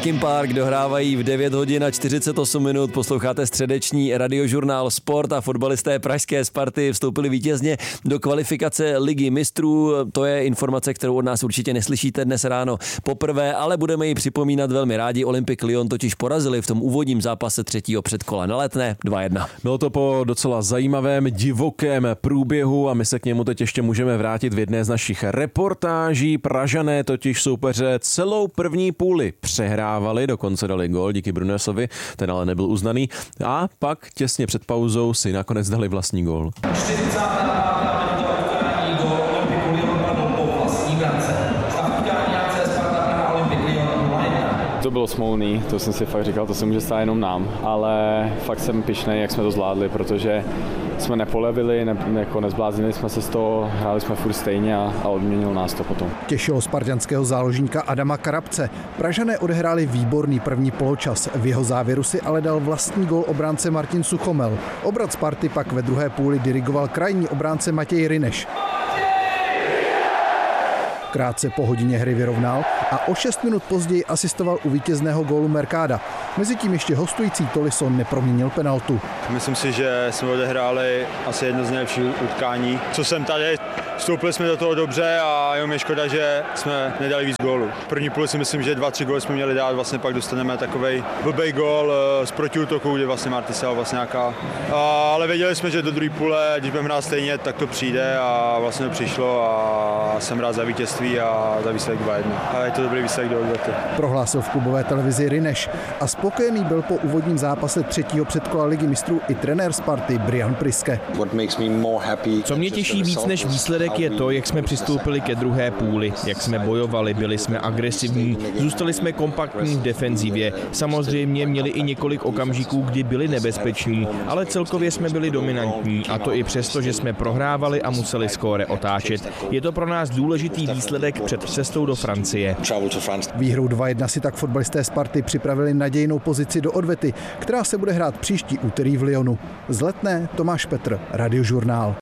Linkin Park dohrávají v 9 hodin a 48 minut. Posloucháte středeční radiožurnál Sport a fotbalisté pražské Sparty vstoupili vítězně do kvalifikace Ligy mistrů. To je informace, kterou od nás určitě neslyšíte dnes ráno poprvé, ale budeme ji připomínat velmi rádi. Olympique Lyon totiž porazili v tom úvodním zápase třetího předkola na Letné 2-1. Bylo to po docela zajímavém, divokém průběhu a my se k němu teď ještě můžeme vrátit v jedné z našich reportáží. Pražané totiž soupeře celou první půli přehrávali, dokonce dali gól díky Brunesovi, ten ale nebyl uznaný a pak těsně před pauzou si nakonec dali vlastní gól. 40. utkání gól Olympique Lyon padl po vlastní brance. Stav utkání AC Sparta Praha Olympique Lyon 0-1. To bylo smolný, to jsem si fakt říkal, to se může stát jenom nám, ale fakt jsem pyšnej, jak jsme to zvládli, protože jsme nepolevili, nezbláznili jsme se z toho, hráli jsme furt stejně a odměnilo nás to potom. Těšilo spartanského záložníka Adama Karabce. Pražané odehráli výborný první poločas. V jeho závěru si ale dal vlastní gól obránce Martin Suchomel. Obrat Sparty pak ve druhé půli dirigoval krajní obránce Matěj Ryneš. Krátce po hodině hry vyrovnal a o 6 minut později asistoval u vítězného gólu Mercada. Mezitím ještě hostující Tolisso neproměnil penaltu. Myslím si, že jsme odehráli asi jedno z nejlepších utkání. Co jsem tady, vstoupili jsme do toho dobře a jenom je škoda, že jsme nedali víc gólů. V první půli si myslím, že 2-3 góly jsme měli dát, vlastně pak dostaneme takovej blbej gól z protiútoku, kde vlastně Marty se vlastně nějaká. Ale věděli jsme, že do druhé půle, když budeme hrát stejně, tak to přijde a vlastně to přišlo a jsem rád za vítězství a za výsledek 2-1. A je to dobrý výsledek do odvety. Prohlásil v klubové televizi Ryneš a spokojený byl po úvodním zápase třetího předkola Ligy mistrů i trenér Sparty Brian Priske. Co mě těší víc než výsledek je to, jak jsme přistoupili ke druhé půli, jak jsme bojovali, byli jsme agresivní, zůstali jsme kompaktní v defenzivě. Samozřejmě měli i několik okamžiků, kdy byli nebezpeční, ale celkově jsme byli dominantní a to i přesto, že jsme prohrávali a museli skóre otáčet. Je to pro nás důležitý výsledek před cestou do Francie. Výhrou 2-1 si tak fotbalisté Sparty připravili nadějnou pozici do odvety, která se bude hrát příští úterý v Lyonu. Z Letné Tomáš Petr, Radiožurnál.